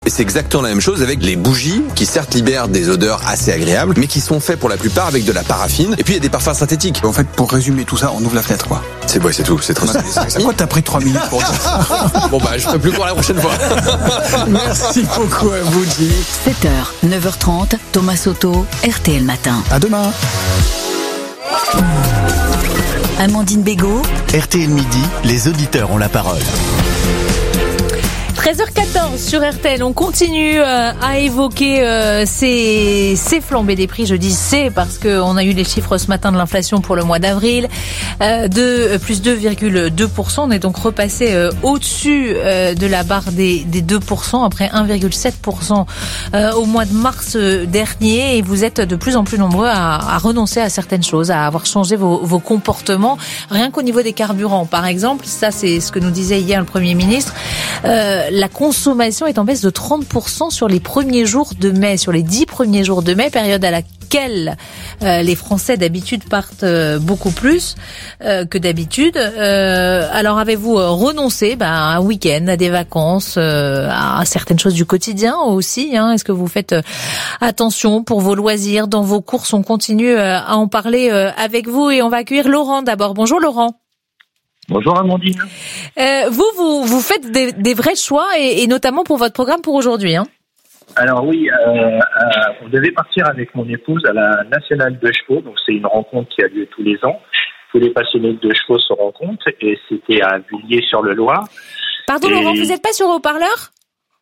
Et c'est exactement la même chose avec les bougies qui certes libèrent des odeurs assez agréables, mais qui sont faits pour la plupart avec de la paraffine. Et puis il y a des parfums synthétiques. En fait, pour résumer tout ça, on ouvre la fenêtre, quoi. C'est tout, c'est trop simple. Pourquoi t'as pris 3 minutes pour ça? Bon je ferai plus pour la prochaine fois. Merci beaucoup à vous, Jimmy. 7h, 9h30, Thomas Soto, RTL Matin. À demain. Amandine Bégaud. RTL Midi, les auditeurs ont la parole. 13h14 sur RTL, on continue à évoquer ces flambées des prix. Je dis c'est parce qu'on a eu les chiffres ce matin de l'inflation pour le mois d'avril de plus 2,2%. On est donc repassé au-dessus de la barre des 2% après 1,7% au mois de mars dernier. Et vous êtes de plus en plus nombreux à renoncer à certaines choses, à avoir changé vos comportements. Rien qu'au niveau des carburants, par exemple, ça c'est ce que nous disait hier le Premier ministre. La consommation est en baisse de 30% sur les premiers jours de mai, sur les 10 premiers jours de mai, période à laquelle les Français d'habitude partent beaucoup plus que d'habitude. Alors avez-vous renoncé à un week-end, à des vacances, à certaines choses du quotidien aussi, hein? Est-ce que vous faites attention pour vos loisirs, dans vos courses? On continue à en parler avec vous et on va accueillir Laurent d'abord. Bonjour Laurent. Bonjour Amandine. Vous faites des vrais choix et notamment pour votre programme pour aujourd'hui, hein. Alors oui, on devait partir avec mon épouse à la Nationale de Chevaux, donc c'est une rencontre qui a lieu tous les ans. Tous les passionnés de chevaux se rencontrent et c'était à Villiers-sur-le-Loir. Pardon Laurent, vous n'êtes pas sur haut-parleur?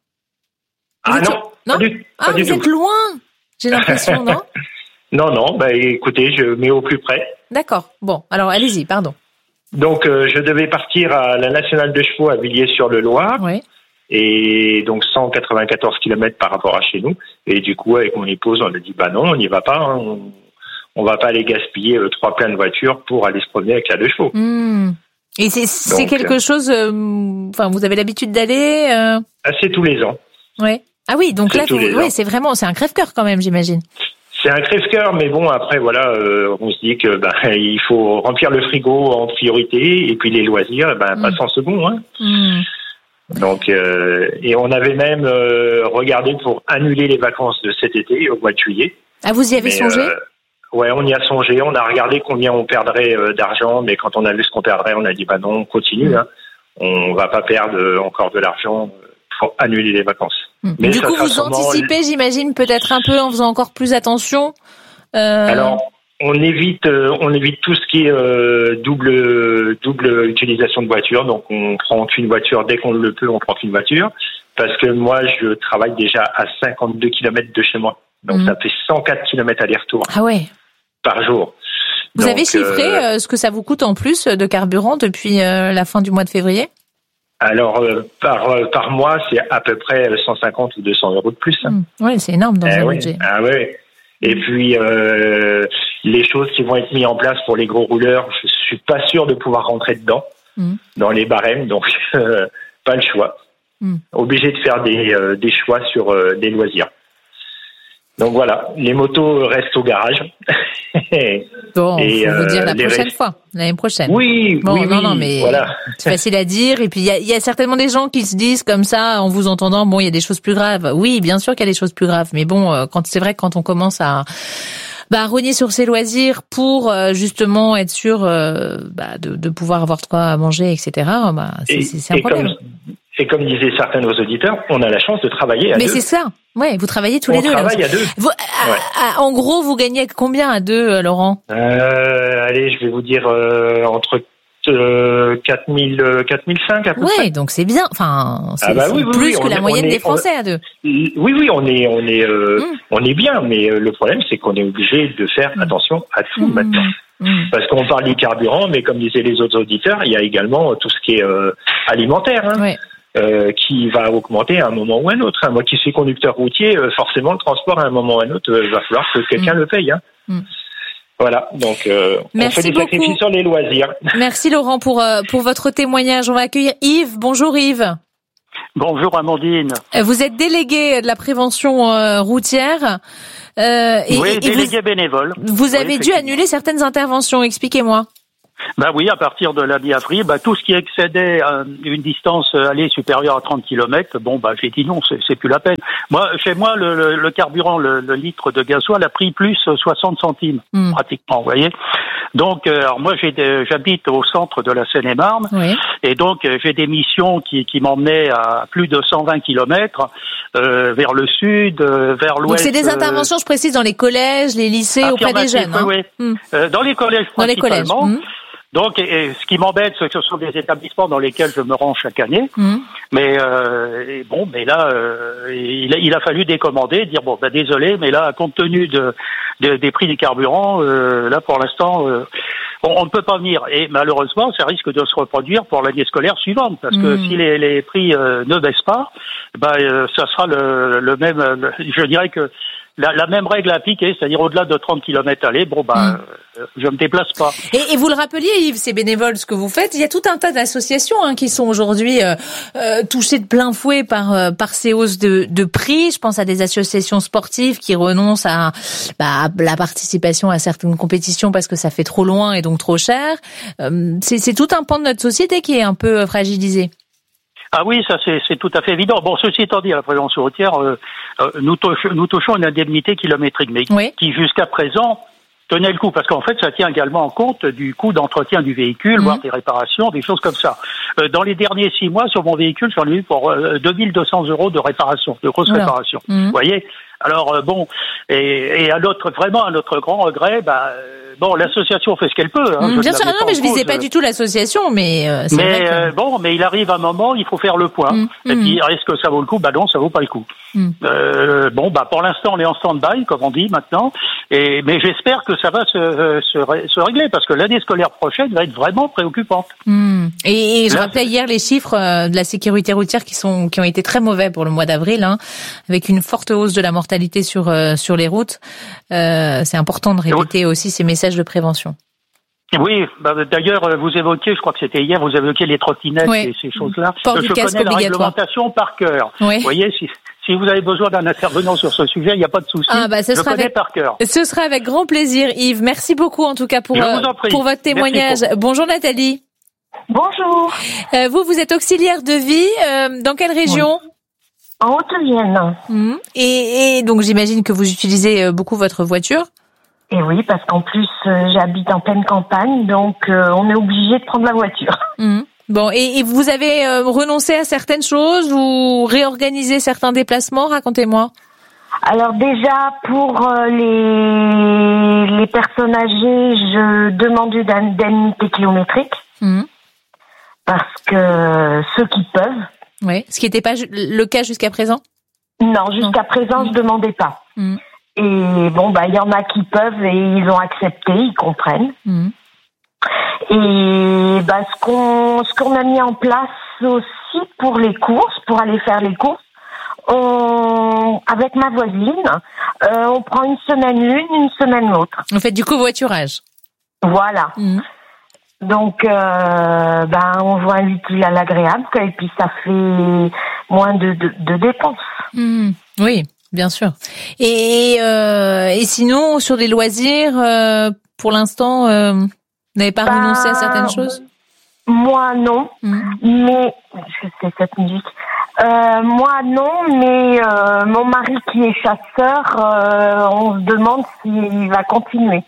Ah non, non, pas du vous tout. Êtes loin, j'ai l'impression, non? Non, écoutez, je mets au plus près. D'accord, bon, alors allez-y, pardon. Donc je devais partir à la Nationale de Chevaux à Villiers-sur-le-Loir. Oui. Et donc 194 km par rapport à chez nous. Et du coup, avec mon épouse, on a dit non, on n'y va pas. Hein. On va pas aller gaspiller 3 plein de voitures pour aller se promener avec la 2 chevaux. Et c'est quelque chose. Vous avez l'habitude d'aller. C'est tous les ans. Ouais. Ah oui, donc là, c'est un crève-cœur quand même, j'imagine. C'est un crève-cœur, mais bon, après, voilà, on se dit que il faut remplir le frigo en priorité, et puis les loisirs, passe en second. Hein. Donc, et on avait même regardé pour annuler les vacances de cet été, au mois de juillet. Ah, vous y avez songé? Ouais, on y a songé. On a regardé combien on perdrait d'argent, mais quand on a vu ce qu'on perdrait, on a dit non, on continue. Hein. On va pas perdre encore de l'argent pour annuler les vacances. Mais du coup, vous anticipez, j'imagine, peut-être un peu en faisant encore plus attention. Alors, on évite tout ce qui est double utilisation de voiture. Donc, on prend qu'une voiture dès qu'on le peut. On prend qu'une voiture parce que moi, je travaille déjà à 52 km de chez moi. Donc, ça fait 104 km aller-retour. Ah ouais. Par jour. Vous avez chiffré ce que ça vous coûte en plus de carburant depuis la fin du mois de février? Alors, par mois, c'est à peu près 150 ou 200 euros de plus. Hein. Oui, c'est énorme dans un budget. Ah oui. Et puis, les choses qui vont être mises en place pour les gros rouleurs, je suis pas sûr de pouvoir rentrer dedans, dans les barèmes, donc pas le choix. Obligé de faire des choix sur des loisirs. Donc voilà, les motos restent au garage. Bon, il faut vous dire l'année prochaine. Oui, bon, oui, non, mais voilà. C'est facile à dire. Et puis, il y a certainement des gens qui se disent comme ça, en vous entendant, il y a des choses plus graves. Oui, bien sûr qu'il y a des choses plus graves. Mais bon, c'est vrai que quand on commence à rogner sur ses loisirs pour justement être sûr de pouvoir avoir de quoi manger, etc., c'est un problème. Et comme disaient certains de nos auditeurs, on a la chance de travailler à deux. Mais c'est ça. Ouais, vous travaillez tous les deux. On travaille à deux. En gros, vous gagnez combien à deux, Laurent? Allez, je vais vous dire entre 4005 à peu près. Ouais, donc c'est bien. Enfin, c'est plus que la moyenne des Français à deux. Oui, on est bien, mais le problème c'est qu'on est obligé de faire attention à tout maintenant. Parce qu'on parle du carburant, mais comme disaient les autres auditeurs, il y a également tout ce qui est alimentaire. Hein. Ouais. Qui va augmenter à un moment ou à un autre. Moi qui suis conducteur routier, forcément le transport à un moment ou à un autre, va falloir que quelqu'un le paye. Hein. Voilà, donc on fait des sacrifices sur les loisirs. Merci Laurent pour votre témoignage. On va accueillir Yves. Bonjour Yves. Bonjour Amandine. Vous êtes délégué de la prévention routière. Oui, délégué bénévole. Vous avez dû annuler certaines interventions, expliquez-moi. Ben oui, à partir de la mi-avril, tout ce qui excédait une distance allée supérieure à 30 km, j'ai dit non, c'est plus la peine. Moi, chez moi, le carburant, le litre de gasoil a pris plus 60 centimes, pratiquement, vous voyez. Donc, alors moi, j'habite au centre de la Seine-et-Marne, oui. Et donc j'ai des missions qui m'emmenaient à plus de 120 km vers le sud, vers l'ouest. Donc c'est des interventions, je précise, dans les collèges, les lycées, auprès des jeunes. Oui, dans les collèges principalement. Donc, ce qui m'embête, c'est que ce sont des établissements dans lesquels je me rends chaque année. Mais là, il a fallu décommander, dire désolé, mais là, compte tenu des prix des carburants, là pour l'instant, on ne peut pas venir. Et malheureusement, ça risque de se reproduire pour l'année scolaire suivante, parce que si les prix ne baissent pas, ça sera le même. Je dirais que la même règle à appliquer, c'est-à-dire au-delà de 30 km aller, je me déplace pas. Et vous le rappeliez, Yves, c'est bénévole ce que vous faites. Il y a tout un tas d'associations qui sont aujourd'hui touchées de plein fouet par ces hausses de prix. Je pense à des associations sportives qui renoncent à la participation à certaines compétitions parce que ça fait trop loin et donc trop cher. C'est tout un pan de notre société qui est un peu fragilisé. Ah oui, ça c'est tout à fait évident. Bon, ceci étant dit, à la prévention routière, nous touchons une indemnité kilométrique, mais qui jusqu'à présent tenait le coup, parce qu'en fait, ça tient également compte du coût d'entretien du véhicule, voire des réparations, des choses comme ça. Dans les derniers 6 mois, sur mon véhicule, j'en ai eu pour 2200 € de réparation, de grosses réparations. Vous voyez? Alors et à notre grand regret, l'association fait ce qu'elle peut. Bien sûr, mais je visais pas du tout l'association, mais mais il arrive un moment, il faut faire le point. Et puis est-ce que ça vaut le coup? Non, ça vaut pas le coup. Pour l'instant, on est en stand-by, comme on dit maintenant. Mais j'espère que ça va se régler, parce que l'année scolaire prochaine va être vraiment préoccupante. Et je rappelais hier les chiffres de la sécurité routière qui ont été très mauvais pour le mois d'avril, avec une forte hausse de la mortalité sur les routes. C'est important de répéter aussi ces messages de prévention. Oui, d'ailleurs, vous évoquiez, je crois que c'était hier, vous évoquiez les trottinettes et ces choses-là. Port du casque connais la obligatoire. Réglementation par cœur. Vous voyez, si vous avez besoin d'un intervenant sur ce sujet, il n'y a pas de souci. Je connais par cœur. Ce sera avec grand plaisir, Yves. Merci beaucoup, en tout cas, pour votre témoignage. Bonjour, Nathalie. Bonjour. Vous êtes auxiliaire de vie. Dans quelle région? En Haute-Vienne. Et donc, j'imagine que vous utilisez beaucoup votre voiture? Et oui, parce qu'en plus, j'habite en pleine campagne, donc on est obligé de prendre la voiture. Bon, et vous avez renoncé à certaines choses ou réorganisé certains déplacements? Racontez-moi. Alors déjà, pour les personnes âgées, je demande une indemnité kilométrique. Parce que ceux qui peuvent. Oui, ce qui n'était pas le cas jusqu'à présent? Non, jusqu'à présent, je demandais pas. Et il y en a qui peuvent et ils ont accepté, ils comprennent. Et ce qu'on a mis en place aussi pour les courses, pour aller faire les courses, avec ma voisine, on prend une semaine l'une, une semaine l'autre. Vous faites du covoiturage. Voilà. Donc, on voit l'utile à l'agréable, et puis ça fait moins de dépenses. Oui. Bien sûr. Et sinon, sur les loisirs, pour l'instant, vous n'avez pas renoncé à certaines choses? Moi, non. Mais, je sais cette musique. Moi, non, mais mon mari qui est chasseur, on se demande s'il va continuer.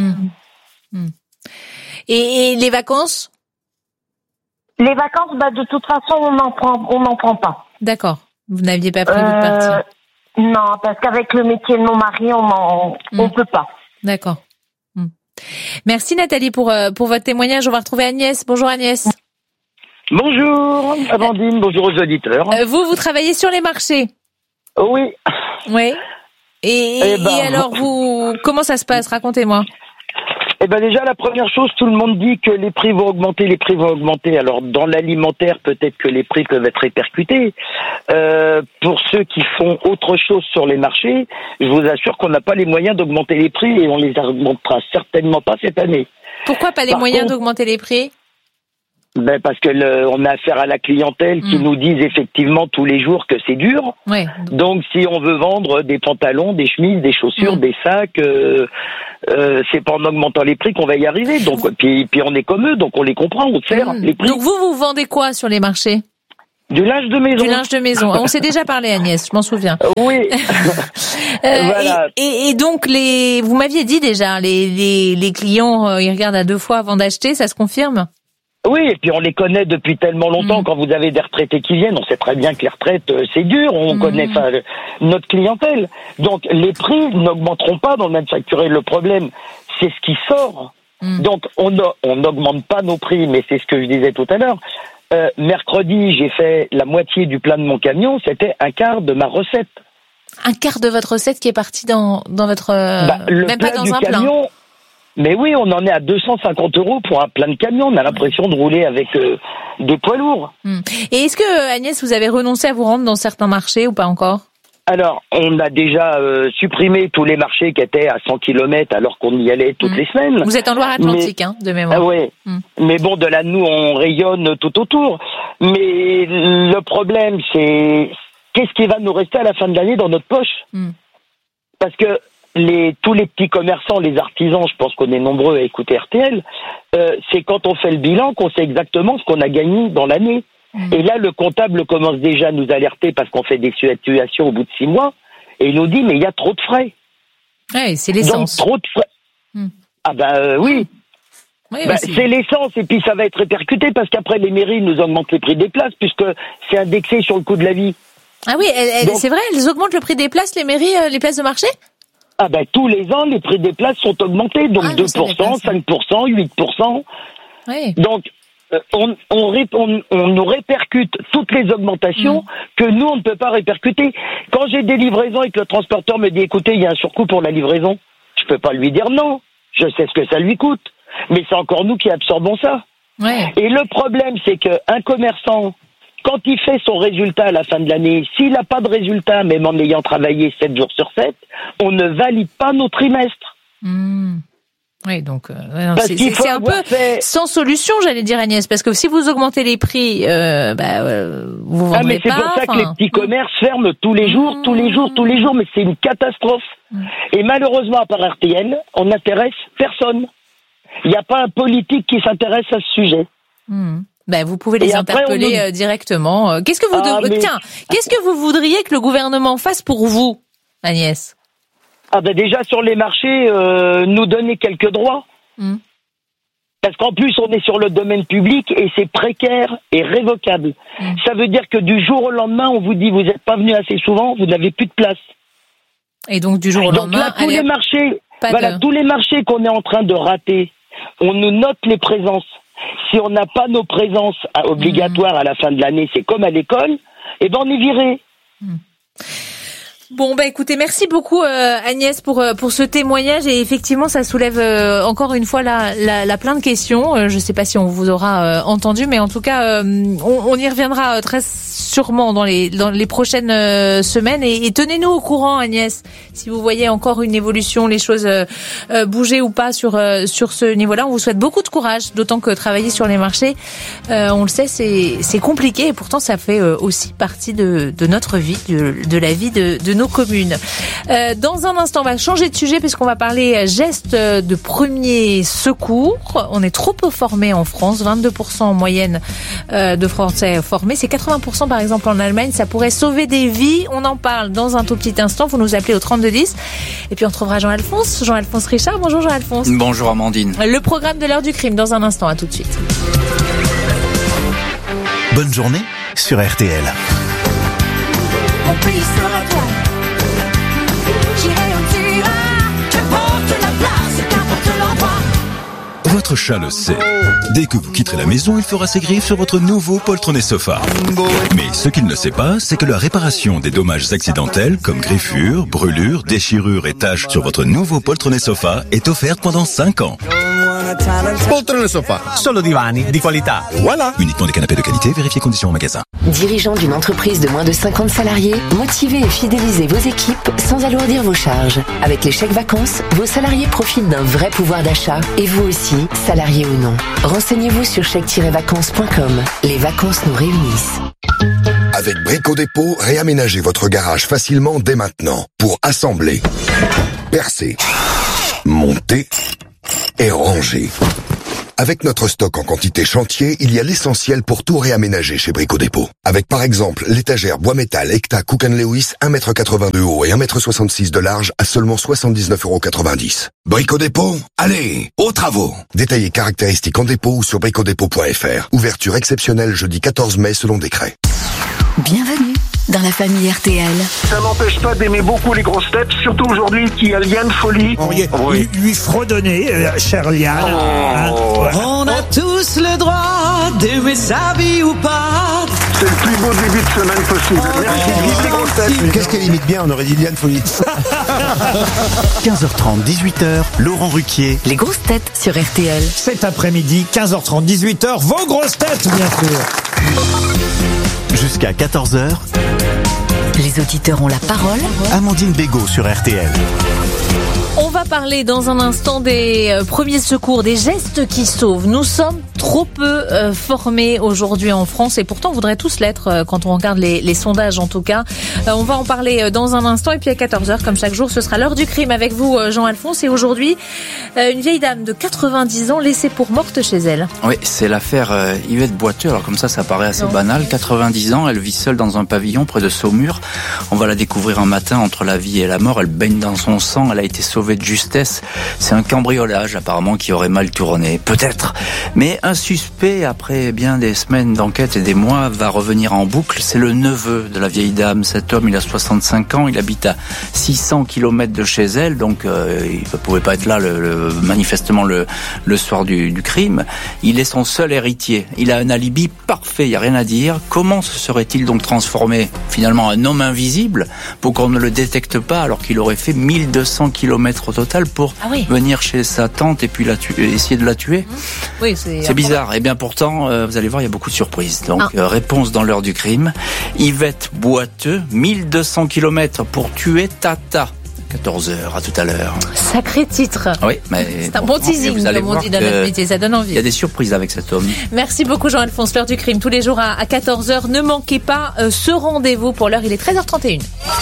Et les vacances? Les vacances, de toute façon, on n'en prend pas. D'accord. Vous n'aviez pas prévu de partir? Non, parce qu'avec le métier de mon mari, on peut pas. D'accord. Merci Nathalie pour votre témoignage. On va retrouver Agnès. Bonjour Agnès. Bonjour Amandine, bonjour aux auditeurs. Vous travaillez sur les marchés? Oui. Oui. Et alors comment ça se passe? Racontez-moi. Déjà, la première chose, tout le monde dit que les prix vont augmenter. Alors, dans l'alimentaire, peut-être que les prix peuvent être répercutés. Pour ceux qui font autre chose sur les marchés, je vous assure qu'on n'a pas les moyens d'augmenter les prix et on les augmentera certainement pas cette année. Pourquoi pas les moyens d'augmenter les prix? Ben parce que on a affaire à la clientèle qui nous disent effectivement tous les jours que c'est dur. Ouais. Donc si on veut vendre des pantalons, des chemises, des chaussures, des sacs, c'est pas en augmentant les prix qu'on va y arriver. Donc puis on est comme eux, donc on les comprend, on sert les prix. Donc vous vendez quoi sur les marchés? Du linge de maison. Du linge de maison. On s'est déjà parlé, Agnès, je m'en souviens. Oui. Voilà. Et donc vous m'aviez dit déjà, les clients, ils regardent à 2 fois avant d'acheter, ça se confirme? Oui, et puis on les connaît depuis tellement longtemps. Quand vous avez des retraités qui viennent, on sait très bien que les retraites, c'est dur. On connaît notre clientèle. Donc les prix n'augmenteront pas dans le manufacturier. Le problème, c'est ce qui sort. Donc on n'augmente pas nos prix, mais c'est ce que je disais tout à l'heure. Mercredi, j'ai fait la moitié du plein de mon camion. C'était un quart de ma recette. Un quart de votre recette qui est parti dans votre... même pas dans un camion, plein. Mais oui, on en est à 250 € pour un plein de camion. On a l'impression de rouler avec des poids lourds. Et est-ce que, Agnès, vous avez renoncé à vous rendre dans certains marchés ou pas encore? Alors, on a déjà supprimé tous les marchés qui étaient à 100 km alors qu'on y allait toutes les semaines. Vous êtes en Loire-Atlantique, de mémoire. Ah oui. Mais bon, de là, nous, on rayonne tout autour. Mais le problème, c'est qu'est-ce qui va nous rester à la fin de l'année dans notre poche? Parce que tous les petits commerçants, les artisans, je pense qu'on est nombreux à écouter RTL, c'est quand on fait le bilan qu'on sait exactement ce qu'on a gagné dans l'année. Et là, le comptable commence déjà à nous alerter parce qu'on fait des situations au bout de 6 mois, et il nous dit, mais il y a trop de frais. Oui, c'est l'essence. Donc, trop de frais. Ah oui. Oui, c'est l'essence, et puis ça va être répercuté parce qu'après, les mairies nous augmentent les prix des places puisque c'est indexé sur le coût de la vie. Ah oui, c'est vrai, elles augmentent le prix des places, les mairies, les places de marché? Ah tous les ans, les prix des places sont augmentés, donc 2%, 5%, 8%. Oui. Donc, on nous répercute toutes les augmentations que nous, on ne peut pas répercuter. Quand j'ai des livraisons et que le transporteur me dit, écoutez, il y a un surcoût pour la livraison, je peux pas lui dire non. Je sais ce que ça lui coûte. Mais c'est encore nous qui absorbons ça. Ouais. Et le problème, c'est qu'un commerçant, quand il fait son résultat à la fin de l'année, s'il n'a pas de résultat, même en ayant travaillé 7 jours sur 7, on ne valide pas nos trimestres. Oui, donc c'est un peu sans solution, j'allais dire, Agnès, parce que si vous augmentez les prix, vous vendrez mais c'est pas. pour ça que les petits commerces ferment tous les jours, mais c'est une catastrophe. Et malheureusement, à part RTL, on n'intéresse personne. Il n'y a pas un politique qui s'intéresse à ce sujet. Vous pouvez les interpeller directement. Qu'est-ce que vous voudriez que le gouvernement fasse pour vous, Agnès? Déjà sur les marchés, nous donner quelques droits. Parce qu'en plus, on est sur le domaine public et c'est précaire et révocable. Ça veut dire que du jour au lendemain, on vous dit vous n'êtes pas venu assez souvent, vous n'avez plus de place. Et donc du jour au lendemain, là, tous les marchés qu'on est en train de rater, on nous note les présences. Si on n'a pas nos présences obligatoires à la fin de l'année, c'est comme à l'école, on est viré. Bon, écoutez, merci beaucoup Agnès pour ce témoignage, et effectivement ça soulève encore une fois la plein de questions. Je sais pas si on vous aura entendu, mais en tout cas on y reviendra très sûrement dans les prochaines semaines, et tenez-nous au courant, Agnès, si vous voyez encore une évolution, les choses bouger ou pas sur ce niveau-là. On vous souhaite beaucoup de courage, d'autant que travailler sur les marchés, on le sait, c'est compliqué, et pourtant ça fait aussi partie de notre vie, de la vie de nos communes. Dans un instant, on va changer de sujet puisqu'on va parler gestes de premier secours. On est trop peu formés en France, 22% en moyenne de Français formés. C'est 80% par exemple en Allemagne. Ça pourrait sauver des vies. On en parle dans un tout petit instant. Vous nous appelez au 3210. Et puis on trouvera Jean-Alphonse Richard. Bonjour Jean-Alphonse. Bonjour Amandine. Le programme de l'heure du crime dans un instant. À tout de suite. Bonne journée sur RTL. Mon pays sera toi. J'irai où tu iras, qu'importe la place, qu'importe l'endroit. Votre chat le sait. Dès que vous quitterez la maison, il fera ses griffes sur votre nouveau poltronné sofa. Mais ce qu'il ne sait pas, c'est que la réparation des dommages accidentels, comme griffures, brûlures, déchirures et taches sur votre nouveau poltronné sofa est offerte pendant 5 ans. Poltrone sofa. Solo divani di qualità. Voilà. Uniquement des canapés de qualité, vérifiez conditions en magasin. Dirigeant d'une entreprise de moins de 50 salariés, motivez et fidélisez vos équipes sans alourdir vos charges. Avec les chèques vacances, vos salariés profitent d'un vrai pouvoir d'achat et vous aussi, salariés ou non. Renseignez-vous sur chèque-vacances.com. Les vacances nous réunissent. Avec Brico Dépôt, réaménagez votre garage facilement dès maintenant pour assembler, percer, monter et ranger. Avec notre stock en quantité chantier, il y a l'essentiel pour tout réaménager chez Brico Dépôt. Avec par exemple l'étagère bois métal Ecta Cook & Lewis 1,80 m de haut et 1,66 m de large à seulement 79,90 €. Brico Dépôt, allez, aux travaux. Détaillez caractéristiques en dépôt ou sur bricodépôt.fr. Ouverture exceptionnelle jeudi 14 mai selon décret. Bienvenue dans la famille RTL. Ça m'empêche pas d'aimer beaucoup les grosses têtes, surtout aujourd'hui qu'il y a Liane Folie. Lui fredonner, cher Liane. On a tous le droit d'aimer sa vie ou pas. C'est le plus beau début de semaine possible. Merci, vive les grosses têtes. Qu'est-ce qu'elle imite bien, on aurait dit Liane Folie. 15h30, 18h, Laurent Ruquier. Les grosses têtes sur RTL. Cet après-midi, 15h30, 18h, vos grosses têtes, bien sûr. Jusqu'à 14h, Les auditeurs ont la parole. Amandine Bégaud sur RTL. On va parler dans un instant des premiers secours, des gestes qui sauvent. Nous sommes trop peu formés aujourd'hui en France et pourtant on voudrait tous l'être quand on regarde les sondages en tout cas. On va en parler dans un instant et puis à 14h comme chaque jour ce sera l'heure du crime avec vous Jean-Alphonse et aujourd'hui une vieille dame de 90 ans laissée pour morte chez elle. Oui, c'est l'affaire Yvette Boiteux. Alors comme ça paraît assez banal. 90 ans, elle vit seule dans un pavillon près de Saumur. On va la découvrir un matin entre la vie et la mort. Elle baigne dans son sang, elle a été sauvée de justesse. C'est un cambriolage apparemment qui aurait mal tourné, peut-être. Mais un suspect, après bien des semaines d'enquête et des mois, va revenir en boucle. C'est le neveu de la vieille dame. Cet homme, il a 65 ans, il habite à 600 km de chez elle, donc il ne pouvait pas être là manifestement le soir du crime. Il est son seul héritier. Il a un alibi parfait, il n'y a rien à dire. Comment se serait-il donc transformé finalement en homme invisible pour qu'on ne le détecte pas alors qu'il aurait fait 1200 km au total pour venir chez sa tante et puis essayer de la tuer? Oui, c'est bizarre. Et bien pourtant, vous allez voir, il y a beaucoup de surprises. Donc, réponse dans l'heure du crime. Yvette Boiteux, 1200 km pour tuer Tata. 14h, à tout à l'heure. Sacré titre. Oui, mais c'est un bon teasing, comme on dit dans notre métier, ça donne envie. Il y a des surprises avec cet homme. Merci beaucoup Jean-Alphonse, l'heure du crime, tous les jours à 14h. Ne manquez pas ce rendez-vous pour l'heure, il est 13h31.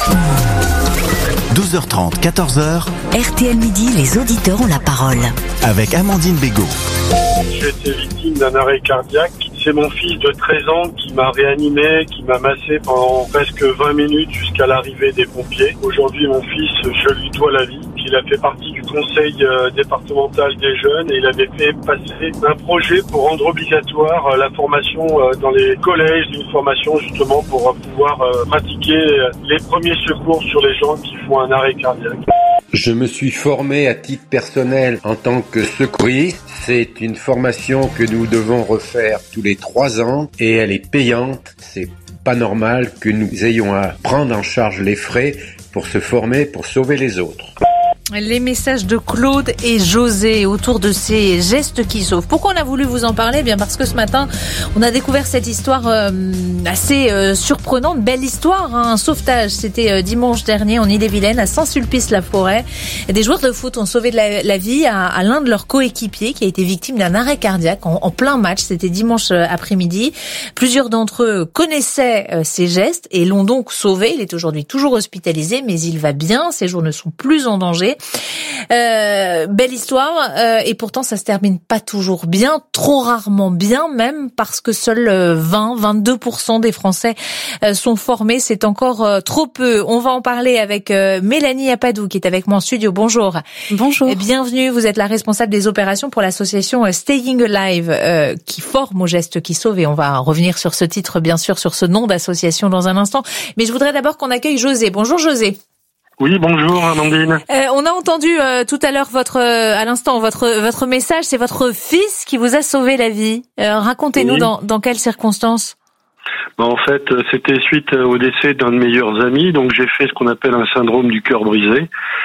12h30, 14h. RTL Midi, les auditeurs ont la parole. Avec Amandine Bégaud. J'ai été victime d'un arrêt cardiaque. C'est mon fils de 13 ans qui m'a réanimé, qui m'a massé pendant presque 20 minutes jusqu'à l'arrivée des pompiers. Aujourd'hui, mon fils, je lui dois la vie. Il a fait partie du conseil départemental des jeunes et il avait fait passer un projet pour rendre obligatoire la formation dans les collèges, une formation justement pour pouvoir pratiquer les premiers secours sur les gens qui font un arrêt cardiaque. Je me suis formé à titre personnel en tant que secouriste. C'est une formation que nous devons refaire tous les 3 ans et elle est payante. C'est pas normal que nous ayons à prendre en charge les frais pour se former, pour sauver les autres. Les messages de Claude et José autour de ces gestes qui sauvent. Pourquoi on a voulu vous en parler? Bien parce que ce matin, on a découvert cette histoire assez surprenante, belle histoire, un sauvetage. C'était dimanche dernier en Ille-et-Vilaine, à Saint-Sulpice-la-Forêt. Des joueurs de foot ont sauvé la vie à l'un de leurs coéquipiers qui a été victime d'un arrêt cardiaque en plein match. C'était dimanche après-midi. Plusieurs d'entre eux connaissaient ces gestes et l'ont donc sauvé. Il est aujourd'hui toujours hospitalisé, mais il va bien. Ses jours ne sont plus en danger. Belle histoire et pourtant ça se termine pas toujours bien, trop rarement bien même, parce que seuls 22% des Français sont formés, c'est encore trop peu. On va en parler avec Mélanie Apadou qui est avec moi en studio. Bonjour. Bonjour. Bienvenue, vous êtes la responsable des opérations pour l'association Staying Alive qui forme aux gestes qui sauvent et on va revenir sur ce titre bien sûr, sur ce nom d'association dans un instant. Mais je voudrais d'abord qu'on accueille José. Bonjour José. Oui, bonjour Amandine. On a entendu tout à l'heure à l'instant votre message, c'est votre fils qui vous a sauvé la vie. Racontez-nous dans quelles circonstances? En fait, c'était suite au décès d'un de mes meilleurs amis, donc j'ai fait ce qu'on appelle un syndrome du cœur brisé.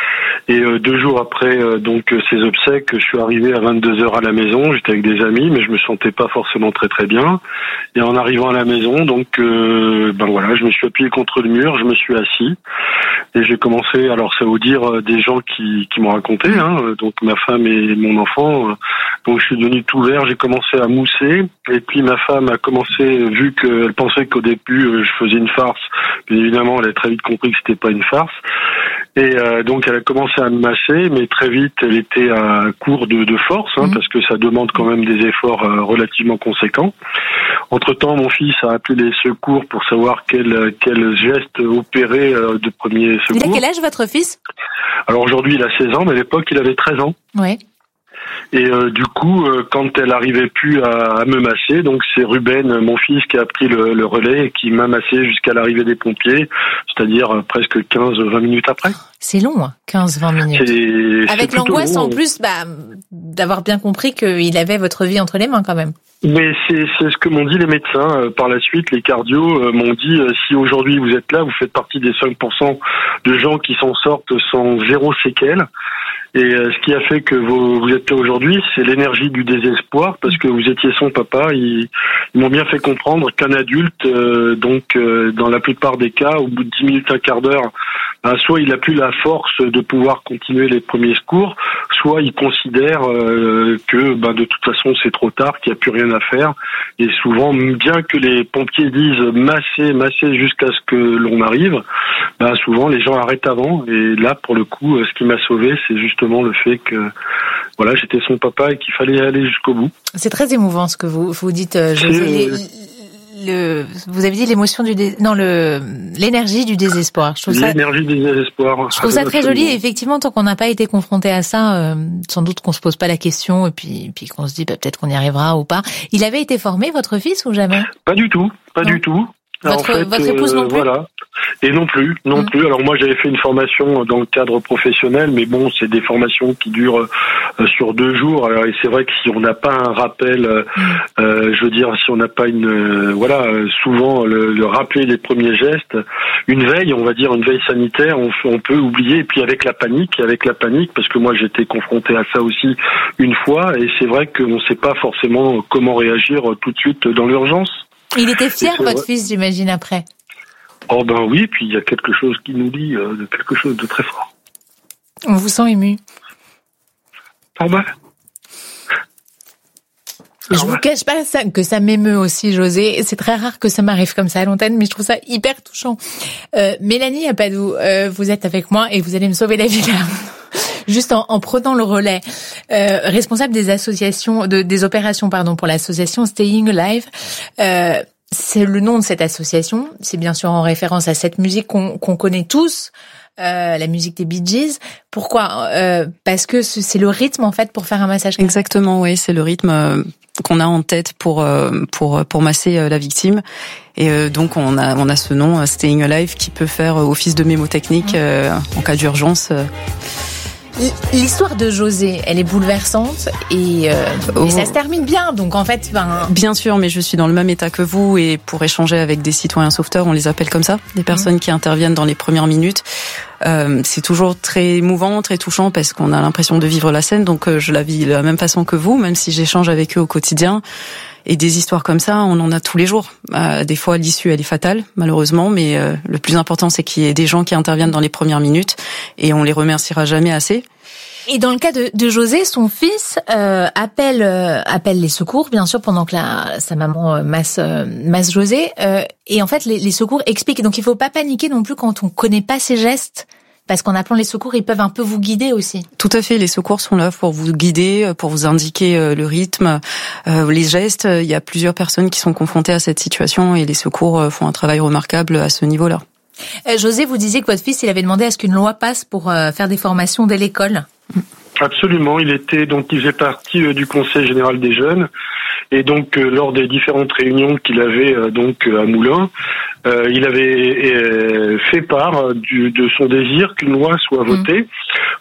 Et 2 jours après donc ces obsèques, je suis arrivé à 22h à la maison. J'étais avec des amis, mais je me sentais pas forcément très très bien. Et en arrivant à la maison, donc je me suis appuyé contre le mur, je me suis assis et j'ai commencé. Alors ça veut dire des gens qui m'ont raconté, donc ma femme et mon enfant. Donc je suis devenu tout vert, j'ai commencé à mousser. Et puis ma femme a commencé, vu qu'elle pensait qu'au début je faisais une farce. Bien évidemment, elle a très vite compris que c'était pas une farce. Et donc elle a commencé à me masser, mais très vite elle était à court de force, parce que ça demande quand même des efforts relativement conséquents. Entre-temps, mon fils a appelé les secours pour savoir quel geste opérer de premier secours. Il a quel âge votre fils ? Alors aujourd'hui il a 16 ans, mais à l'époque il avait 13 ans. Ouais. Et du coup, quand elle arrivait plus à me masser, donc c'est Ruben, mon fils, qui a pris le relais et qui m'a massé jusqu'à l'arrivée des pompiers, c'est-à-dire presque 15-20 minutes après. C'est long, 15-20 minutes. Avec l'angoisse long, en plus d'avoir bien compris qu'il avait votre vie entre les mains quand même. Mais c'est ce que m'ont dit les médecins. Par la suite, les cardios m'ont dit, si aujourd'hui vous êtes là, vous faites partie des 5% de gens qui s'en sortent sans zéro séquelle. Et ce qui a fait que vous êtes là aujourd'hui, c'est l'énergie du désespoir, parce que vous étiez son papa. Ils m'ont bien fait comprendre qu'un adulte, dans la plupart des cas, au bout de 10 minutes, un quart d'heure, soit il a plus la force de pouvoir continuer les premiers secours, soit il considère que de toute façon c'est trop tard, qu'il n'y a plus rien à faire. Et souvent, bien que les pompiers disent masser jusqu'à ce que l'on arrive, souvent les gens arrêtent avant. Et là, pour le coup, ce qui m'a sauvé, c'est justement le fait que j'étais son papa et qu'il fallait aller jusqu'au bout. C'est très émouvant ce que vous dites, José. Vous avez dit l'émotion l'énergie du désespoir. L'énergie du désespoir. Je trouve ça très joli. Et effectivement, tant qu'on n'a pas été confronté à ça, sans doute qu'on se pose pas la question et puis qu'on se dit peut-être qu'on y arrivera ou pas. Il avait été formé, votre fils, ou jamais ? Pas du tout. Votre épouse non plus. Voilà. Et non plus. Alors moi j'avais fait une formation dans le cadre professionnel, mais bon, c'est des formations qui durent sur 2 jours. Alors, et c'est vrai que si on n'a pas un rappel, si on n'a pas souvent le rappeler des premiers gestes, une veille sanitaire, on peut oublier. Et puis avec la panique, parce que moi j'étais confronté à ça aussi une fois, et c'est vrai qu'on ne sait pas forcément comment réagir tout de suite dans l'urgence. Il était fier, votre fils, j'imagine, après. Oh oui, puis il y a quelque chose qui nous lie de quelque chose de très fort. On vous sent ému. Je vous cache pas que ça m'émeut aussi, José. C'est très rare que ça m'arrive comme ça à l'antenne, mais je trouve ça hyper touchant. Mélanie Apadou, vous êtes avec moi et vous allez me sauver la vie là. Juste en prenant le relais, responsable des associations, des opérations, pour l'association Staying Alive. C'est le nom de cette association. C'est bien sûr en référence à cette musique qu'on connaît tous, la musique des Bee Gees. Pourquoi ? Parce que c'est le rythme en fait pour faire un massage. Exactement, oui, c'est le rythme qu'on a en tête pour masser la victime. Et donc on a ce nom Staying Alive qui peut faire office de mémotechnique en cas d'urgence. L'histoire de José, elle est bouleversante et ça se termine bien. Donc en fait, bien sûr, mais je suis dans le même état que vous et pour échanger avec des citoyens sauveteurs, on les appelle comme ça, des personnes qui interviennent dans les premières minutes. C'est toujours très émouvant, très touchant parce qu'on a l'impression de vivre la scène. Donc je la vis de la même façon que vous, même si j'échange avec eux au quotidien. Et des histoires comme ça, on en a tous les jours. Des fois, l'issue, elle est fatale, malheureusement, mais le plus important, c'est qu'il y ait des gens qui interviennent dans les premières minutes et on les remerciera jamais assez. Et dans le cas de José, son fils appelle les secours, bien sûr, pendant que sa maman masse José. Et en fait, les secours expliquent. Donc, il faut pas paniquer non plus quand on connaît pas ses gestes. Parce qu'en appelant les secours, ils peuvent un peu vous guider aussi. Tout à fait, les secours sont là pour vous guider, pour vous indiquer le rythme, les gestes. Il y a plusieurs personnes qui sont confrontées à cette situation et les secours font un travail remarquable à ce niveau-là. José, vous disiez que votre fils, il avait demandé à ce qu'une loi passe pour faire des formations dès l'école. Absolument, il faisait partie du Conseil général des jeunes. Et donc, lors des différentes réunions qu'il avait à Moulins, il avait fait part de son désir qu'une loi soit votée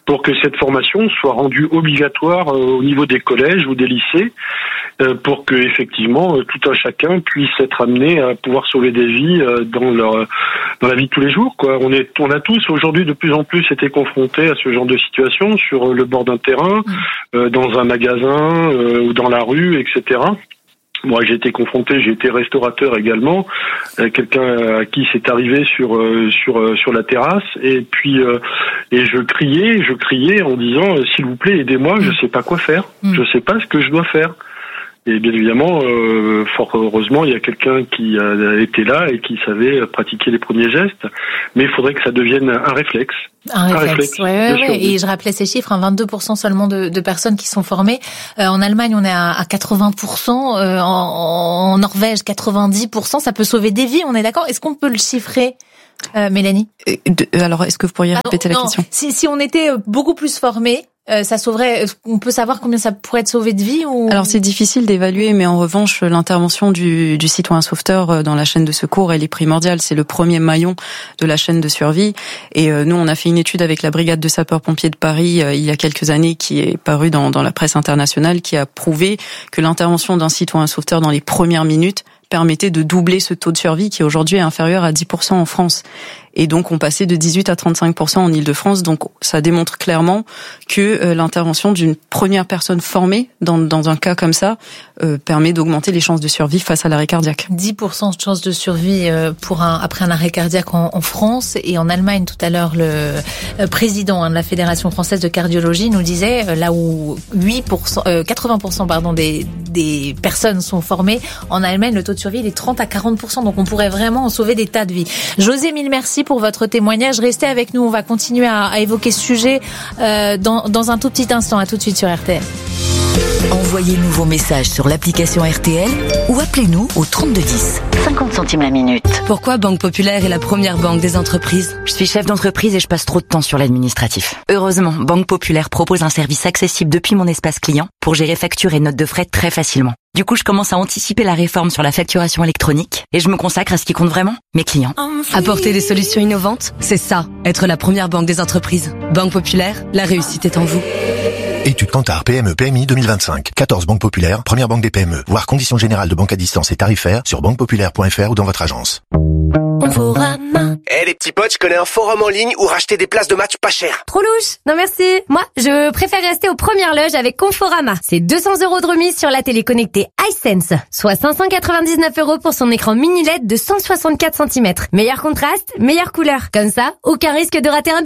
pour que cette formation soit rendue obligatoire au niveau des collèges ou des lycées, pour que effectivement tout un chacun puisse être amené à pouvoir sauver des vies dans la vie de tous les jours, quoi. On a tous aujourd'hui de plus en plus été confrontés à ce genre de situation sur le bord d'un terrain, dans un magasin ou dans la rue, etc. Moi, j'ai été restaurateur également, quelqu'un à qui c'est arrivé sur la terrasse, et puis et je criais en disant s'il vous plaît, aidez-moi, je sais pas quoi faire, je sais pas ce que je dois faire. Et bien évidemment, fort heureusement, il y a quelqu'un qui a été là et qui savait pratiquer les premiers gestes. Mais il faudrait que ça devienne un réflexe. Un réflexe. Ouais. Et je rappelais ces chiffres, 22% seulement de personnes qui sont formées. En Allemagne, on est à 80%. En Norvège, 90%. Ça peut sauver des vies, on est d'accord? Est-ce qu'on peut le chiffrer, Mélanie? Alors, est-ce que vous pourriez répéter la question? Si on était beaucoup plus formés, ça sauverait. On peut savoir combien ça pourrait être sauvé de vie ou... Alors c'est difficile d'évaluer, mais en revanche l'intervention du citoyen sauveteur dans la chaîne de secours, elle est primordiale. C'est le premier maillon de la chaîne de survie. Et nous, on a fait une étude avec la brigade de sapeurs-pompiers de Paris il y a quelques années, qui est parue dans la presse internationale, qui a prouvé que l'intervention d'un citoyen sauveteur dans les premières minutes permettait de doubler ce taux de survie qui aujourd'hui est inférieur à 10% en France. Et donc on passait de 18 à 35% en Île-de-France. Donc ça démontre clairement que l'intervention d'une première personne formée dans un cas comme ça permet d'augmenter les chances de survie face à l'arrêt cardiaque. 10% de chances de survie après un arrêt cardiaque en France, et en Allemagne. Tout à l'heure, le président de la Fédération française de cardiologie nous disait là où 80% des personnes sont formées, en Allemagne le taux de survie il est 30 à 40%. Donc on pourrait vraiment en sauver des tas de vies. José, mille merci pour votre témoignage. Restez avec nous, on va continuer à évoquer ce sujet dans un tout petit instant. À tout de suite sur RTL. Envoyez-nous vos messages sur l'application RTL ou appelez-nous au 3210. 50 centimes la minute. Pourquoi Banque Populaire est la première banque des entreprises? Je suis chef d'entreprise et je passe trop de temps sur l'administratif. Heureusement, Banque Populaire propose un service accessible depuis mon espace client pour gérer factures et notes de frais très facilement. Du coup, je commence à anticiper la réforme sur la facturation électronique et je me consacre à ce qui compte vraiment, mes clients. Apporter des solutions innovantes, c'est ça, être la première banque des entreprises. Banque Populaire, la réussite est en vous. Étude Kantar PME PMI 2025. 14 banques populaires, première banque des PME. Voir conditions générales de banque à distance et tarifaires sur banquepopulaire.fr ou dans votre agence. Les petits potes, je connais un forum en ligne où racheter des places de match pas cher. Trop louche. Non merci. Moi, je préfère rester aux premières loges avec Conforama. C'est 200 € de remise sur la télé connectée iSense. Soit 599 € pour son écran mini LED de 164 cm. Meilleur contraste, meilleure couleur. Comme ça, aucun risque de rater un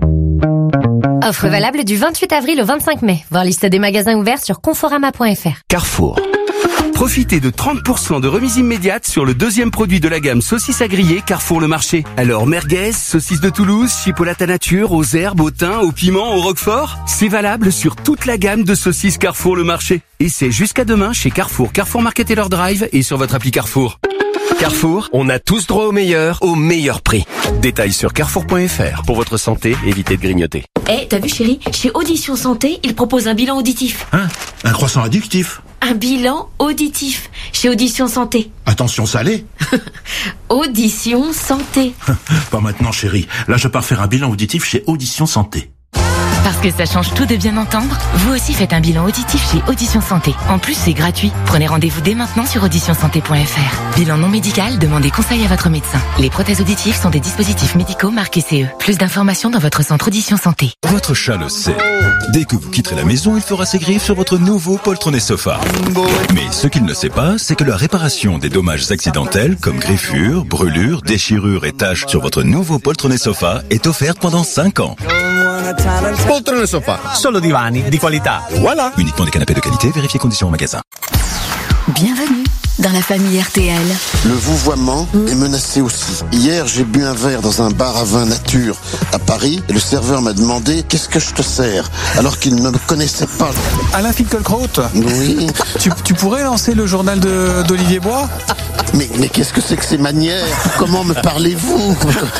but. Offre valable du 28 avril au 25 mai. Voir liste des magasins ouverts sur conforama.fr. Carrefour. Profitez de 30% de remise immédiate sur le deuxième produit de la gamme saucisses à griller Carrefour Le Marché. Alors merguez, saucisses de Toulouse, chipolata nature, aux herbes, au thym, au piment, au roquefort. C'est valable sur toute la gamme de saucisses Carrefour Le Marché. Et c'est jusqu'à demain chez Carrefour, Carrefour Market et leur drive et sur votre appli Carrefour. Carrefour, on a tous droit au meilleur prix. Détails sur carrefour.fr. Pour votre santé, évitez de grignoter. T'as vu chérie, chez Audition Santé, ils proposent un bilan auditif. Hein? Un croissant addictif? Un bilan auditif, chez Audition Santé. Attention salé? Audition Santé. Pas maintenant chérie, là je pars faire un bilan auditif chez Audition Santé. Parce que ça change tout de bien entendre, vous aussi faites un bilan auditif chez Audition Santé. En plus, c'est gratuit. Prenez rendez-vous dès maintenant sur auditionsanté.fr. Bilan non médical, demandez conseil à votre médecin. Les prothèses auditives sont des dispositifs médicaux marqués CE. Plus d'informations dans votre centre Audition Santé. Votre chat le sait. Dès que vous quitterez la maison, il fera ses griffes sur votre nouveau poltronnet sofa. Mais ce qu'il ne sait pas, c'est que la réparation des dommages accidentels, comme griffures, brûlures, déchirures et taches sur votre nouveau poltronnet sofa est offerte pendant 5 ans. Poltrone sofa, solo divani di qualità. Voilà. Uniquement des canapés de qualité, vérifiez conditions au magasin. Bienvenue dans la famille RTL. Le vouvoiement est menacé aussi. Hier, j'ai bu un verre dans un bar à vin nature à Paris et le serveur m'a demandé « Qu'est-ce que je te sers ?» alors qu'il ne me connaissait pas. Alain Finkielkraut. Oui. Tu pourrais lancer le journal d'Olivier Bois? Mais qu'est-ce que c'est que ces manières? Comment me parlez-vous?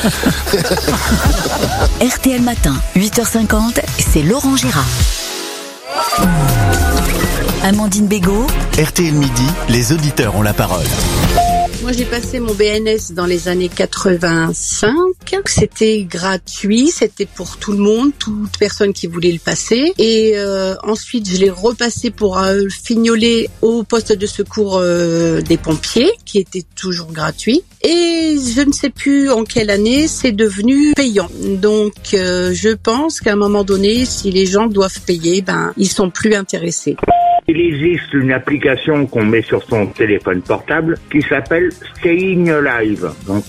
RTL Matin, 8h50, c'est Laurent Gérard. Amandine Bégaud. RTL Midi, les auditeurs ont la parole. Moi, j'ai passé mon BNS dans les années 85. C'était gratuit, c'était pour tout le monde, toute personne qui voulait le passer. Et ensuite, je l'ai repassé pour fignoler au poste de secours des pompiers, qui était toujours gratuit. Et je ne sais plus en quelle année, c'est devenu payant. Donc, je pense qu'à un moment donné, si les gens doivent payer, ils sont plus intéressés. Il existe une application qu'on met sur son téléphone portable qui s'appelle Staying Alive. Donc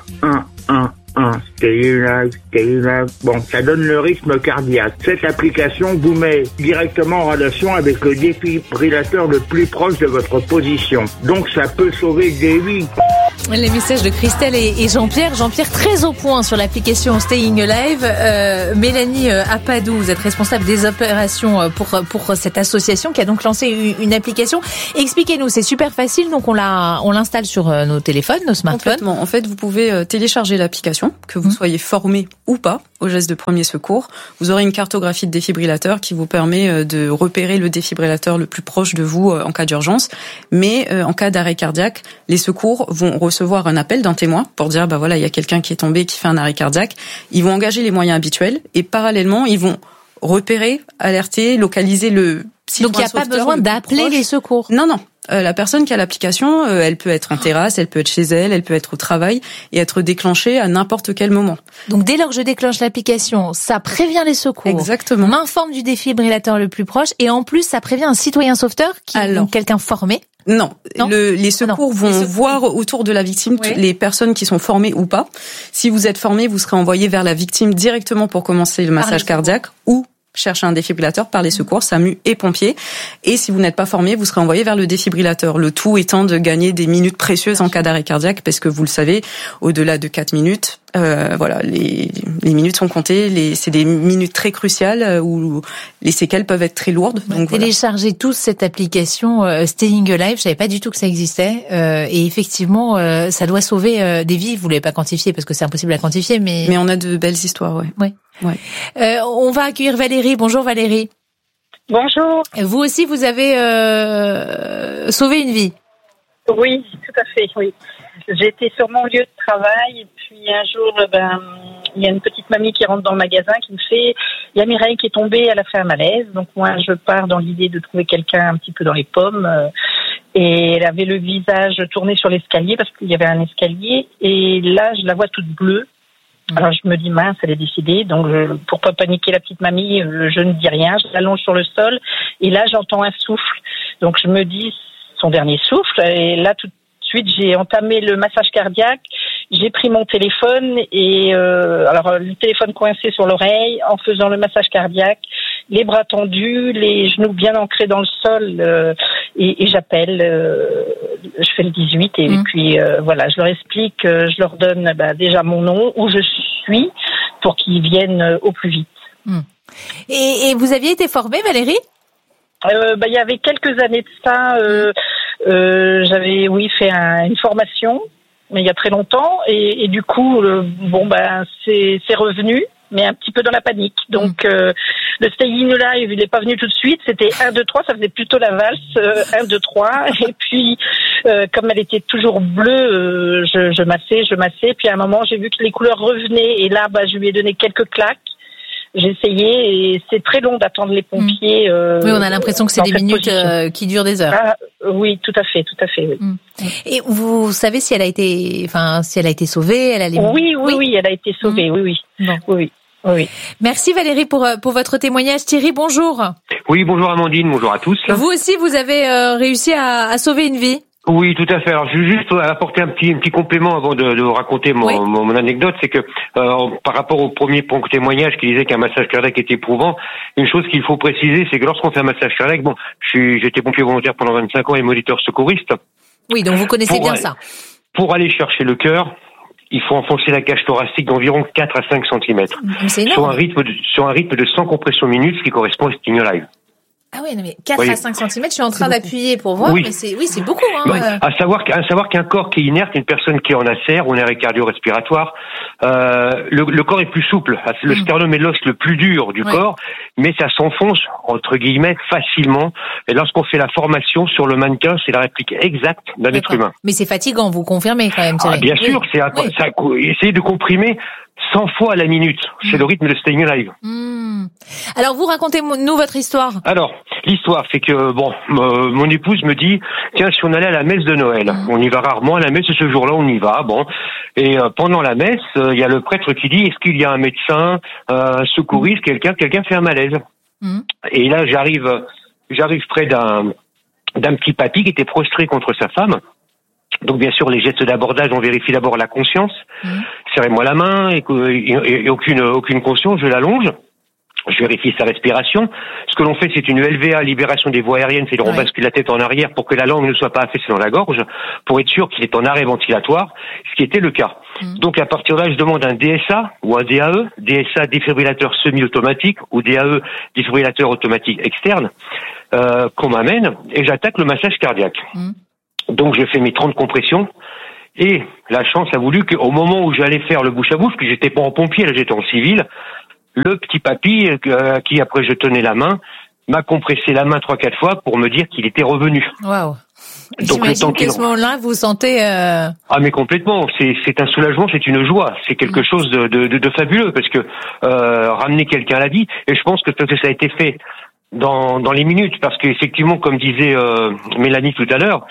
1, Staying Alive. Bon, ça donne le rythme cardiaque. Cette application vous met directement en relation avec le défibrillateur le plus proche de votre position. Donc ça peut sauver des vies. Les messages de Christelle et Jean-Pierre. Jean-Pierre très au point sur l'application Staying Alive. Mélanie Apadou, vous êtes responsable des opérations pour cette association qui a donc lancé une application. Expliquez-nous, c'est super facile, donc on l'installe sur nos téléphones, nos smartphones. Complètement. En fait, vous pouvez télécharger l'application, que vous soyez formé ou pas aux gestes de premier secours. Vous aurez une cartographie de défibrillateur qui vous permet de repérer le défibrillateur le plus proche de vous en cas d'urgence. Mais en cas d'arrêt cardiaque, les secours vont recevoir un appel d'un témoin pour dire il y a quelqu'un qui est tombé, qui fait un arrêt cardiaque. Ils vont engager les moyens habituels et parallèlement, ils vont repérer, alerter, localiser le citoyen. Donc il n'y a pas besoin d'appeler les secours. Non. La personne qui a l'application, elle peut être en terrasse, elle peut être chez elle peut être au travail et être déclenchée à n'importe quel moment. Donc dès lors que je déclenche l'application, ça prévient les secours. Exactement. M'informe du défibrillateur le plus proche et en plus ça prévient un citoyen sauveteur donc quelqu'un formé. Non. Les secours vont voir autour de la victime les personnes qui sont formées ou pas. Si vous êtes formé, vous serez envoyé vers la victime directement pour commencer le massage cardiaque ou chercher un défibrillateur par les secours, SAMU et pompiers. Et si vous n'êtes pas formé, vous serez envoyé vers le défibrillateur. Le tout étant de gagner des minutes précieuses en cas d'arrêt cardiaque, parce que vous le savez, au-delà de 4 minutes, les minutes sont comptées. C'est des minutes très cruciales où les séquelles peuvent être très lourdes. Donc téléchargez tous cette application Staying Alive. Je savais pas du tout que ça existait. Et effectivement, ça doit sauver des vies. Vous l'avez pas quantifié parce que c'est impossible à quantifier, mais on a de belles histoires, ouais. On va accueillir Valérie. Bonjour Valérie. Bonjour. Vous aussi, vous avez sauvé une vie. Oui, tout à fait, oui. J'étais sur mon lieu de travail et puis un jour, il y a une petite mamie qui rentre dans le magasin qui me fait « Il y a Mireille qui est tombée, elle a fait un malaise ». Donc moi, je pars dans l'idée de trouver quelqu'un un petit peu dans les pommes. Et elle avait le visage tourné sur l'escalier parce qu'il y avait un escalier. Et là, je la vois toute bleue. Alors je me dis mince, elle est décédée, donc pour pas paniquer la petite mamie, je ne dis rien, je l'allonge sur le sol et là j'entends un souffle. Donc je me dis son dernier souffle et là tout de suite j'ai entamé le massage cardiaque, j'ai pris mon téléphone et alors le téléphone coincé sur l'oreille en faisant le massage cardiaque, les bras tendus, les genoux bien ancrés dans le sol et j'appelle, je fais le 18 et puis je leur explique, je leur donne déjà mon nom, où je suis pour qu'ils viennent au plus vite. Et vous aviez été formée, Valérie ? Il y avait quelques années de ça, j'avais fait une formation, mais il y a très longtemps et du coup c'est revenu. Mais un petit peu dans la panique. Donc, le Staying Alive, il n'est pas venu tout de suite. C'était 1, 2, 3. Ça faisait plutôt la valse. 1, 2, 3. Et puis, comme elle était toujours bleue, je massais. Puis à un moment, j'ai vu que les couleurs revenaient. Et là, je lui ai donné quelques claques. J'ai essayé et c'est très long d'attendre les pompiers. Oui, on a l'impression que c'est des minutes qui durent des heures. Oui, tout à fait. Oui. Et vous savez si elle a été sauvée, elle allait. Oui, elle a été sauvée. Oui. Bon. Oui. Merci Valérie pour votre témoignage. Thierry, bonjour. Oui, bonjour Amandine, bonjour à tous. Vous aussi, vous avez réussi à sauver une vie. Oui, tout à fait. Alors, je veux juste apporter un petit complément avant de raconter mon anecdote, c'est que par rapport au premier témoignage qui disait qu'un massage cardiaque est éprouvant, une chose qu'il faut préciser, c'est que lorsqu'on fait un massage cardiaque, j'étais pompier volontaire pendant 25 ans et moniteur secouriste. Oui, donc vous connaissez bien ça. Pour aller chercher le cœur, il faut enfoncer la cage thoracique d'environ 4 à 5 cm. C'est énorme. Sur un rythme de 100 compressions minutes, ce qui correspond à Staying Alive. Ah oui, non mais 4 à 5 cm, je suis en train d'appuyer pour voir, mais c'est beaucoup. Hein. À savoir qu'un corps qui est inerte, une personne qui est en ACR ou en arrêt cardio-respiratoire, le corps est plus souple. Le sternum est l'os le plus dur du corps, mais ça s'enfonce, entre guillemets, facilement. Et lorsqu'on fait la formation sur le mannequin, c'est la réplique exacte d'un être humain. Mais c'est fatigant, vous confirmez quand même, Thierry. Bien sûr, essayer de comprimer 100 fois à la minute. C'est le rythme de Staying Alive. Alors vous racontez-nous votre histoire. Alors, l'histoire, c'est que mon épouse me dit, tiens, si on allait à la messe de Noël, on y va rarement à la messe, ce jour-là on y va, et pendant la messe, il y a le prêtre qui dit, est-ce qu'il y a un médecin, un secouriste, quelqu'un fait un malaise. Et là, j'arrive près d'un petit papy qui était prostré contre sa femme. Donc bien sûr, les gestes d'abordage, on vérifie d'abord la conscience. Serrez-moi la main et aucune conscience, je l'allonge. Je vérifie sa respiration. Ce que l'on fait, c'est une LVA, libération des voies aériennes, c'est-à-dire on bascule la tête en arrière pour que la langue ne soit pas affaissée dans la gorge, pour être sûr qu'il est en arrêt ventilatoire, ce qui était le cas. Donc à partir de là, je demande un DSA ou un DAE, DSA défibrillateur semi-automatique ou DAE défibrillateur automatique externe, qu'on m'amène, et j'attaque le massage cardiaque. Donc je fais mes 30 compressions, et la chance a voulu qu'au moment où j'allais faire le bouche à bouche, que j'étais pas en pompier, là j'étais en civil, le petit papy, qui après je tenais la main, m'a compressé la main 3-4 fois pour me dire qu'il était revenu. Waouh. Donc j'imagine qu'à ce moment-là, vous sentez... Ah mais complètement, c'est un soulagement, c'est une joie, c'est quelque chose de fabuleux, parce que ramener quelqu'un à la vie, et je pense que ça a été fait dans les minutes, parce qu'effectivement, comme disait Mélanie tout à l'heure,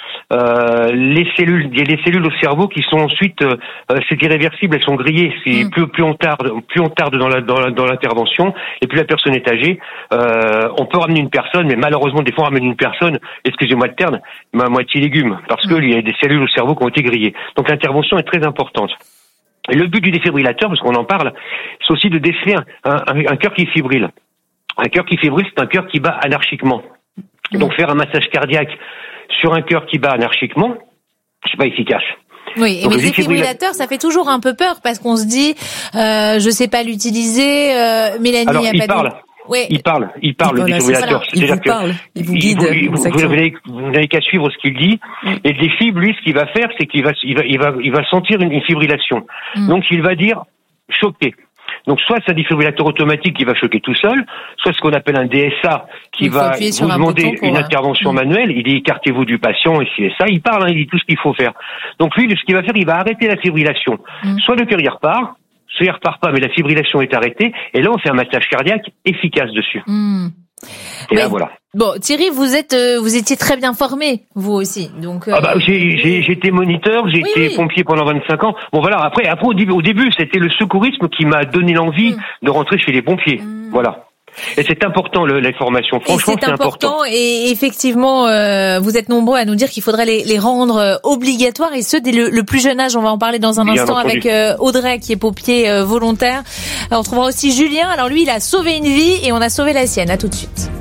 il y a des cellules au cerveau qui sont ensuite, c'est irréversible, elles sont grillées. C'est plus on tarde dans l'intervention, et plus la personne est âgée. On peut ramener une personne, mais malheureusement, des fois, on ramène une personne, excusez-moi le terme, mais à moitié légume, parce qu'il y a des cellules au cerveau qui ont été grillées. Donc l'intervention est très importante. Et le but du défibrillateur, parce qu'on en parle, c'est aussi de déceler un cœur qui fibrille. Un cœur qui fibrille, c'est un cœur qui bat anarchiquement. Donc faire un massage cardiaque sur un cœur qui bat anarchiquement, c'est pas efficace. Oui, mais le défibrillateur, ça fait toujours un peu peur parce qu'on se dit, je sais pas l'utiliser. Mélanie, alors, il parle. Ouais. Il parle le défibrillateur. Il vous parle, il vous guide. Vous n'avez qu'à suivre ce qu'il dit. Et le défib, lui, ce qu'il va faire, c'est qu'il va sentir une fibrillation. Donc il va dire choquer. Donc soit c'est un défibrillateur automatique qui va choquer tout seul, soit ce qu'on appelle un DSA qui va vous demander une intervention manuelle. Il dit écartez-vous du patient et si et ça. Il parle, il dit tout ce qu'il faut faire. Donc lui, ce qu'il va faire, il va arrêter la fibrillation. Soit le cœur y repart, soit il repart pas, mais la fibrillation est arrêtée. Et là, on fait un massage cardiaque efficace dessus. Et là, voilà. Bon, Thierry, vous étiez très bien formé, vous aussi. Donc, j'ai été moniteur, j'ai été pompier pendant 25 ans. Bon, voilà. Après, au début, c'était le secourisme qui m'a donné l'envie de rentrer chez les pompiers. Voilà. Et c'est important, les formations. Franchement, c'est important. Et effectivement, vous êtes nombreux à nous dire qu'il faudrait les rendre obligatoires, et ce, dès le plus jeune âge. On va en parler dans un instant avec Audrey, qui est pompier volontaire. Alors, on trouvera aussi Julien. Alors, lui, il a sauvé une vie et on a sauvé la sienne. À tout de suite.